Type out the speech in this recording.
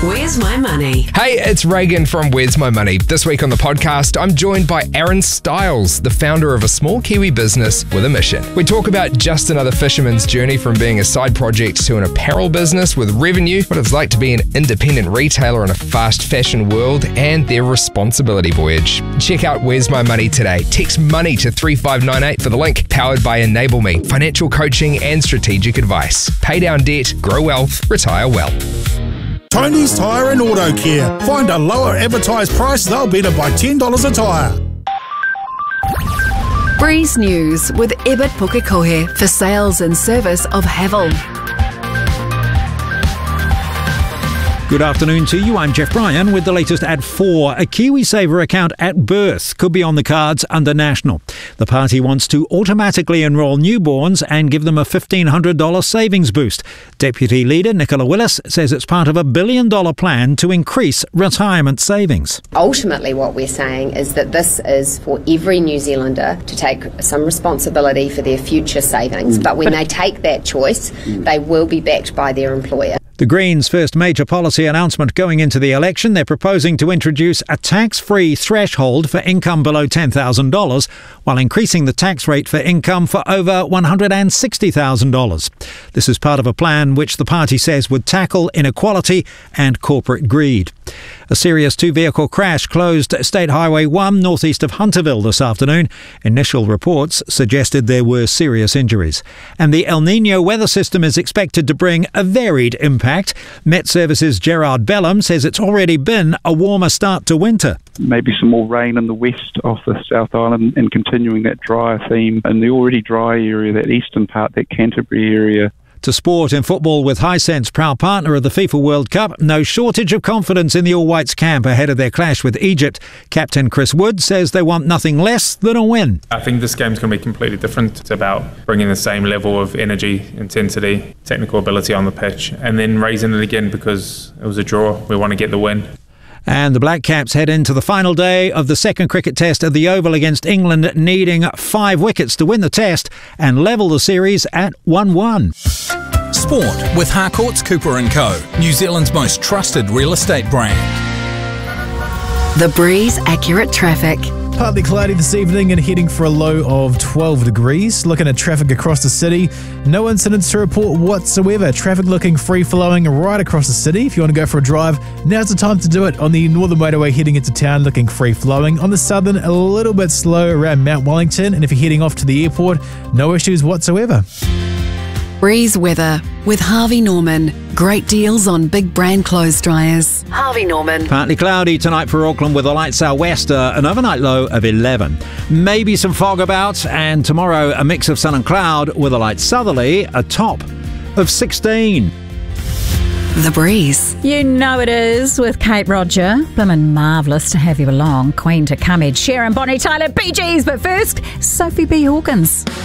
Where's My Money? Hey, it's Reagan from Where's My Money. This week on the podcast, I'm joined by Aaron Stiles, the founder of a small Kiwi business with a mission. We talk about just another fisherman's journey from being a side project to an apparel business with revenue, what it's like to be an independent retailer in a fast fashion world, and their responsibility voyage. Check out Where's My Money today. Text MONEY to 3598 for the link. Powered by Enable Me, financial coaching and strategic advice. Pay down debt, grow wealth, retire well. Tony's Tyre and Auto Care. Find a lower advertised price, they'll better by $10 a tyre. Breeze News with Ebert Pukekohe for sales and service of Havel. Good afternoon to you. I'm Jeff Bryan with the latest at 4. A KiwiSaver account at birth could be on the cards under National. The party wants to automatically enrol newborns and give them a $1,500 savings boost. Deputy Leader Nicola Willis says it's part of a $1 billion plan to increase retirement savings. Ultimately, what we're saying is that this is for every New Zealander to take some responsibility for their future savings. But when they take that choice, they will be backed by their employer. The Greens' first major policy announcement going into the election, they're proposing to introduce a tax-free threshold for income below $10,000 while increasing the tax rate for income for over $160,000. This is part of a plan which the party says would tackle inequality and corporate greed. A serious two-vehicle crash closed State Highway 1 northeast of Hunterville this afternoon. Initial reports suggested there were serious injuries. And the El Niño weather system is expected to bring a varied impact. Met Services' Gerard Bellum says it's already been a warmer start to winter. Maybe some more rain in the west of the South Island and continuing that drier theme in the already dry area, that eastern part, that Canterbury area. To sport in football with Hisense, proud partner of the FIFA World Cup. No shortage of confidence in the All Whites camp ahead of their clash with Egypt. Captain Chris Wood says they want nothing less than a win. I think this game's going to be completely different. It's about bringing the same level of energy, intensity, technical ability on the pitch, and then raising it again because it was a draw. We want to get the win. And the Black Caps head into the final day of the second cricket test at the Oval against England, needing 5 wickets to win the test and level the series at 1-1. Sport with Harcourts Cooper & Co, New Zealand's most trusted real estate brand. The Breeze Accurate Traffic. Partly cloudy this evening and heading for a low of 12 degrees. Looking at traffic across the city, no incidents to report whatsoever. Traffic looking free-flowing right across the city. If you want to go for a drive, now's the time to do it. On the northern motorway heading into town, looking free-flowing. On the southern, a little bit slow around Mount Wellington. And if you're heading off to the airport, no issues whatsoever. Breeze weather with Harvey Norman. Great deals on big brand clothes dryers. Harvey Norman. Partly cloudy tonight for Auckland with a light sou'west, an overnight low of 11. Maybe some fog about, and tomorrow a mix of sun and cloud with a light southerly, a top of 16. The Breeze. You know it is with Kate Roger. Blimmin' marvellous to have you along. Queen to Cummage, Sharon, Bonnie Tyler, Bee Gees. But first, Sophie B. Hawkins.